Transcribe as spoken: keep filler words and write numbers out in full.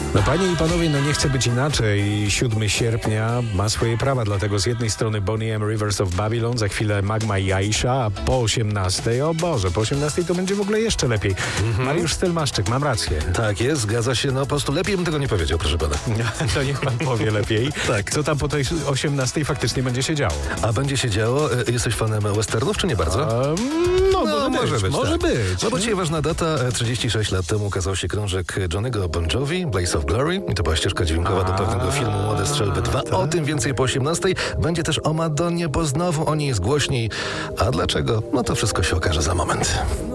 No panie i panowie, no nie chce być inaczej. siódmego sierpnia ma swoje prawa, dlatego z jednej strony Boney M. Rivers of Babylon, za chwilę Magma i Aisha, a po osiemnastej, o Boże, po osiemnastej to będzie w ogóle jeszcze lepiej. Mm-hmm. Mariusz Stelmaszczyk, mam rację. Tak jest, zgadza się, no po prostu lepiej bym tego nie powiedział, proszę pana. To niech pan powie lepiej. Tak. Co tam po tej osiemnastej faktycznie będzie się działo? A będzie się działo? Jesteś fanem westernów, czy nie bardzo? Um, no, No, może, być, może tak. być. No bo dzisiaj ważna data, trzydzieści sześć lat temu ukazał się krążek Johnny'ego Bon Jovi, Blaze of Glory, i to była ścieżka dźwiękowa do pewnego filmu Młode Strzelby dwa. O tym więcej po osiemnastej. Będzie też o Madonnie, bo znowu o niej jest głośniej. A dlaczego? No to wszystko się okaże za moment.